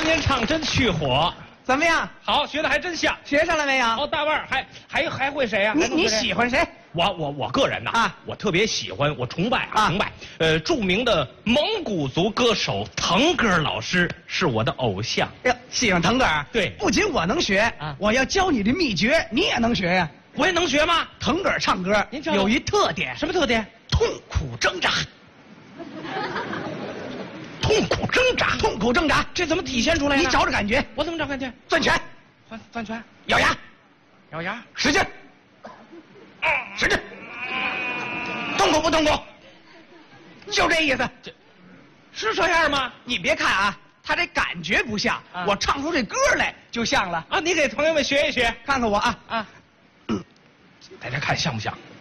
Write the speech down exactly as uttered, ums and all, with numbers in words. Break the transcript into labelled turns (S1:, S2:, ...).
S1: 您唱真去火，
S2: 怎么样？
S1: 好，学的还真像。
S2: 学上了没有？
S1: 哦，大腕儿还还还会谁呀？
S2: 你你喜欢谁？
S1: 我我我个人呐
S2: 啊，
S1: 我特别喜欢，我崇拜
S2: 啊
S1: 崇拜。呃，著名的蒙古族歌手腾格尔老师是我的偶像。
S2: 哟，喜欢腾格尔？
S1: 对
S2: 不仅我能学
S1: 啊
S2: 我要教你的秘诀，你也能学呀。
S1: 我也能学吗？
S2: 腾格尔唱歌
S1: 您教我
S2: 有一特点，
S1: 什么特点？
S2: 痛苦挣扎，
S1: 痛苦挣扎。
S2: 痛苦挣扎，
S1: 这怎么体现出来呢？
S2: 你找着感觉，
S1: 我怎么找感觉？
S2: 攥拳，
S1: 翻翻拳，
S2: 咬牙，
S1: 咬牙，
S2: 使劲，使劲，痛苦不痛苦？就这意思。
S1: 这是这样吗？
S2: 你别看啊，他这感觉不像，
S1: 啊
S2: 我唱出这歌来就像了。
S1: 啊，你给朋友们学一学
S2: 看看我啊，
S1: 啊，大家看像不像？